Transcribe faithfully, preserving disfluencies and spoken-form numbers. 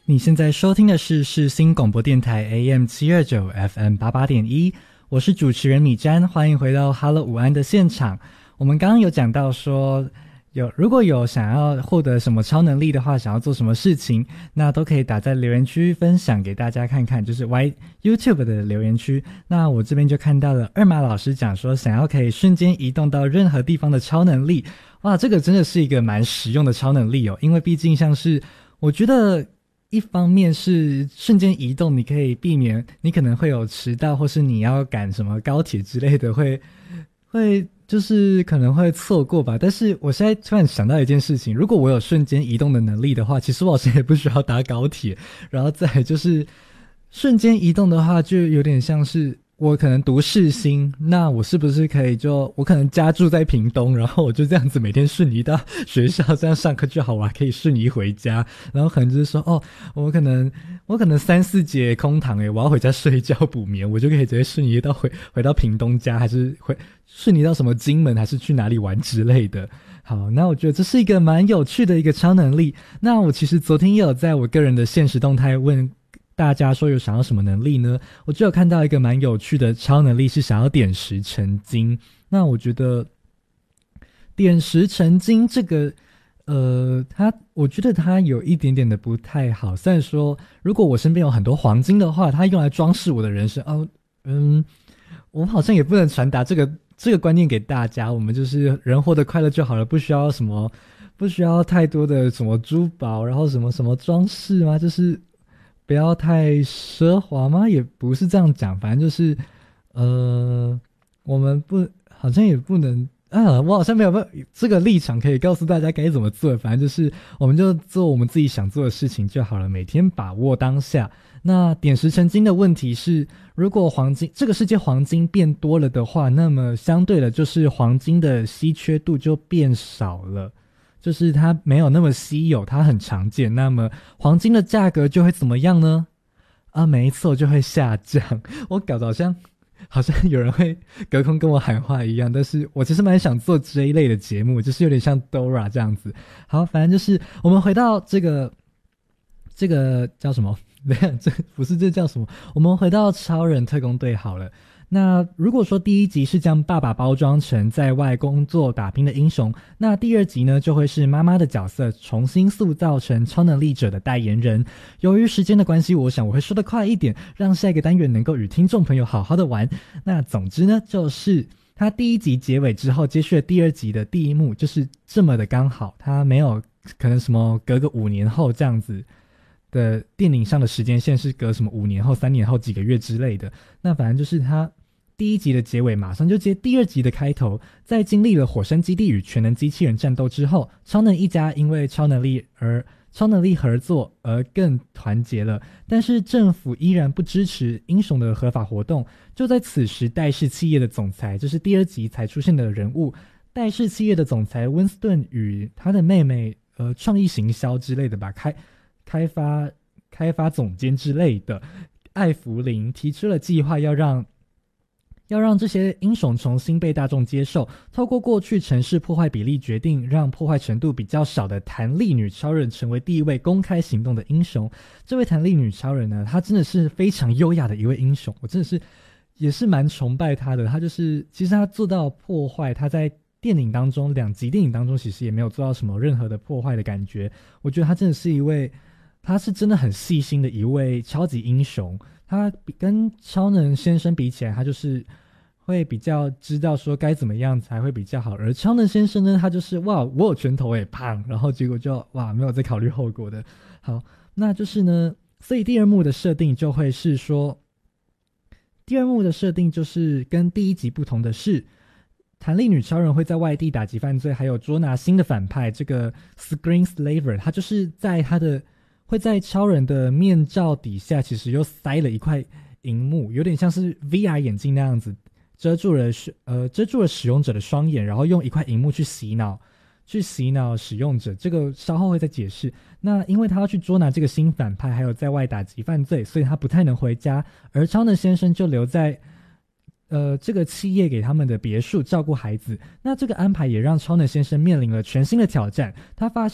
你现在收听的是世新广播电台 A M 七二九 F M 八八点一，我是主持人米詹，欢迎回到 Hello 午安的现场。我们刚刚有讲到说，有如果有想要获得什么超能力的话，想要做什么事情，那都可以打在留言区分享给大家看看，就是 Y YouTube 的留言区。那我这边就看到了二马老师讲说，想要可以瞬间移动到任何地方的超能力。哇，这个真的是一个蛮实用的超能力哦，因为毕竟像是我觉得一方面是瞬间移动，你可以避免你可能会有迟到，或是你要赶什么高铁之类的，会会就是可能会错过吧。但是我现在突然想到一件事情，如果我有瞬间移动的能力的话，其实我好像也不需要搭高铁。然后再来就是瞬间移动的话，就有点像是我可能读世新，那我是不是可以就我可能家住在屏东，然后我就这样子每天瞬移到学校，这样上课就好，我还可以瞬移回家。然后可能就是说，哦，我可能我可能三四节空堂诶，我要回家睡觉补眠，我就可以直接瞬移到回回到屏东家，还是回瞬移到什么金门，还是去哪里玩之类的。好，那我觉得这是一个蛮有趣的一个超能力。那我其实昨天也有在我个人的现实动态问大家说有想要什么能力呢？我就有看到一个蛮有趣的超能力，是想要点石成金。那我觉得点石成金这个呃它我觉得它有一点点的不太好。虽然说如果我身边有很多黄金的话，它用来装饰我的人生哦，嗯，我好像也不能传达这个这个观念给大家。我们就是人活得快乐就好了，不需要什么不需要太多的什么珠宝，然后什么什么装饰吗？就是不要太奢华吗？也不是这样讲，反正就是呃我们不好像也不能啊，我好像没有这个立场可以告诉大家该怎么做。反正就是我们就做我们自己想做的事情就好了，每天把握当下。那点石成金的问题是，如果黄金这个世界黄金变多了的话，那么相对的就是黄金的稀缺度就变少了，就是它没有那么稀有，它很常见，那么黄金的价格就会怎么样呢？啊，没错，就会下降。我搞得好像好像有人会隔空跟我喊话一样，但是我其实蛮想做这一类的节目，就是有点像 Dora 这样子。好，反正就是我们回到这个这个叫什么？这不是这叫什么？我们回到超人特工队好了。那如果说第一集是将爸爸包装成在外工作打拼的英雄，那第二集呢就会是妈妈的角色重新塑造成超能力者的代言人。由于时间的关系，我想我会说得快一点，让下一个单元能够与听众朋友好好的玩。那总之呢，就是他第一集结尾之后接续了第二集的第一幕，就是这么的刚好，他没有可能什么隔个五年后这样子的电影上的时间线是隔什么五年后、三年后、几个月之类的。那反正就是他第一集的结尾马上就接第二集的开头，在经历了火山基地与全能机器人战斗之后，超能一家因为超能力而超能力合作而更团结了，但是政府依然不支持英雄的合法活动。就在此时，戴氏企业的总裁，这是第二集才出现的人物，戴氏企业的总裁温斯顿与他的妹妹呃创意行销之类的吧，开开发开发总监之类的艾弗林提出了计划，要让要让这些英雄重新被大众接受，透过过去城市破坏比例决定，让破坏程度比较少的弹力女超人成为第一位公开行动的英雄。这位弹力女超人呢，她真的是非常优雅的一位英雄，我真的是也是蛮崇拜她的。她就是其实她做到破坏，她在电影当中两集电影当中其实也没有做到什么任何的破坏的感觉。我觉得她真的是一位他是真的很细心的一位超级英雄，他跟超能先生比起来，他就是会比较知道说该怎么样才会比较好，而超能先生呢，他就是哇我有拳头也胖，然后结果就哇没有在考虑后果的。好，那就是呢，所以第二幕的设定就会是说，第二幕的设定就是跟第一集不同的是，弹力女超人会在外地打击犯罪，还有捉拿新的反派，这个 Screen Slaver 他就是在他的会在超人的面罩底下其实又塞了一块荧幕，有点像是 V R 眼镜那样子，遮住了呃遮住了使用者的双眼，然后用一块荧幕去洗脑去洗脑使用者，这个稍后会再解释。那因为他要去捉拿这个新反派，还有在外打击犯罪，所以他不太能回家，而超能先生就留在呃，这个企业给他们的别墅照顾孩子。那这个安排也让超能先生面临了全新的挑战。他发